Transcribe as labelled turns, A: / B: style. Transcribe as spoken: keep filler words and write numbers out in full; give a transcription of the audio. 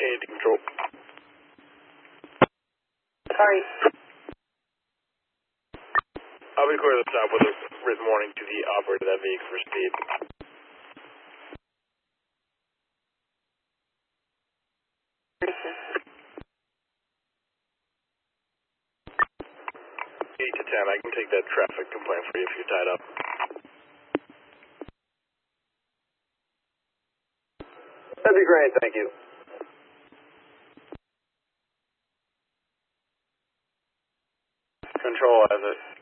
A: eight to control.
B: Sorry.
A: I'll be clear the stop with a written warning to the operator of that vehicle for speed. eight to ten, I can take that traffic complaint for you if you're tied up.
C: That'd be great, thank you.
A: Control has it.